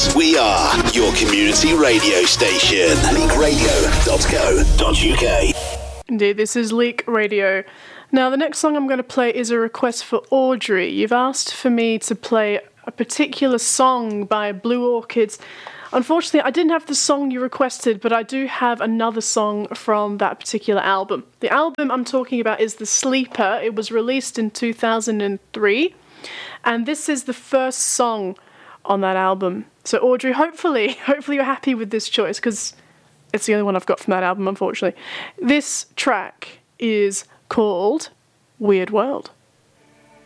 We are your community radio station. leakradio.co.uk. Indeed, this is Leak Radio. Now, the next song I'm going to play is a request for Audrey. You've asked for me to play a particular song by Blue Orchids. Unfortunately, I didn't have the song you requested, but I do have another song from that particular album. The album I'm talking about is The Sleeper. It was released in 2003, and this is the first song on that album. So Audrey, hopefully you're happy with this choice, because it's the only one I've got from that album, unfortunately. This track is called Weird World.